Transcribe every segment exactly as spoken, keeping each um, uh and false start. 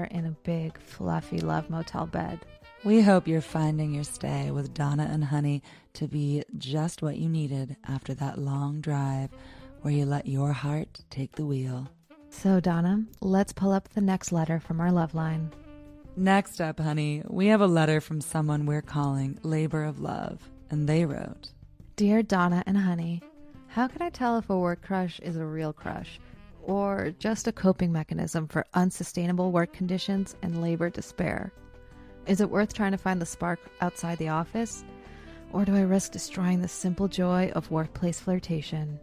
together in a big, fluffy love motel bed. We hope you're finding your stay with Donna and Honey to be just what you needed after that long drive where you let your heart take the wheel. So, Donna, let's pull up the next letter from our love line. Next up, honey, we have a letter from someone we're calling Labor of Love, and they wrote, Dear Donna and Honey, how can I tell if a work crush is a real crush or just a coping mechanism for unsustainable work conditions and labor despair? Is it worth trying to find the spark outside the office, or do I risk destroying the simple joy of workplace flirtation?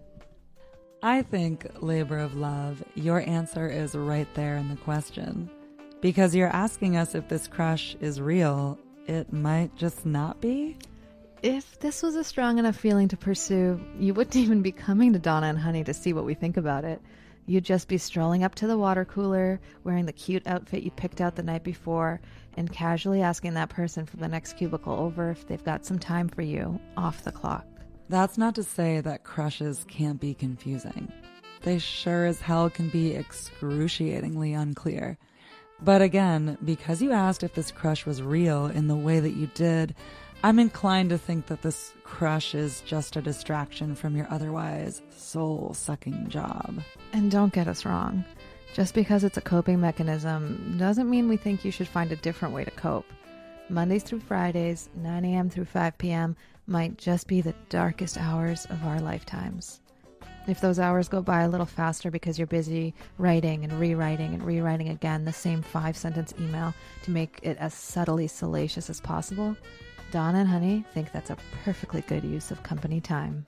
I think, Labor of Love, your answer is right there in the question. Because you're asking us if this crush is real, it might just not be. If this was a strong enough feeling to pursue, you wouldn't even be coming to Donna and Honey to see what we think about it. You'd just be strolling up to the water cooler, wearing the cute outfit you picked out the night before, and casually asking that person from the next cubicle over if they've got some time for you off the clock. That's not to say that crushes can't be confusing. They sure as hell can be excruciatingly unclear. But again, because you asked if this crush was real in the way that you did, I'm inclined to think that this crush is just a distraction from your otherwise soul-sucking job. And don't get us wrong. Just because it's a coping mechanism doesn't mean we think you should find a different way to cope. Mondays through Fridays, nine a.m. through five p.m. might just be the darkest hours of our lifetimes. If those hours go by a little faster because you're busy writing and rewriting and rewriting again the same five-sentence email to make it as subtly salacious as possible, Donna and Honey think that's a perfectly good use of company time.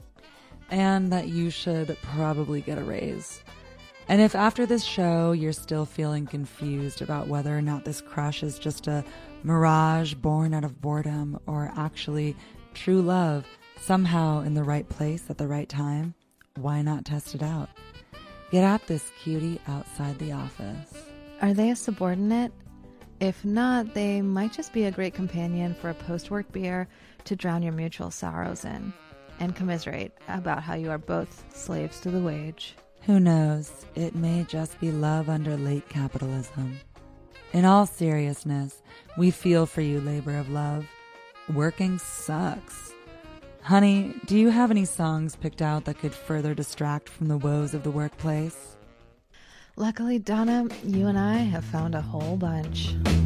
And that you should probably get a raise. And if after this show you're still feeling confused about whether or not this crush is just a mirage born out of boredom or actually true love somehow in the right place at the right time, why not test it out? Get at this cutie outside the office. Are they a subordinate? If not, they might just be a great companion for a post-work beer to drown your mutual sorrows in and commiserate about how you are both slaves to the wage. Who knows? It may just be love under late capitalism. In all seriousness, we feel for you, Labor of Love. Working sucks. Honey, do you have any songs picked out that could further distract from the woes of the workplace? Luckily, Donna, you and I have found a whole bunch.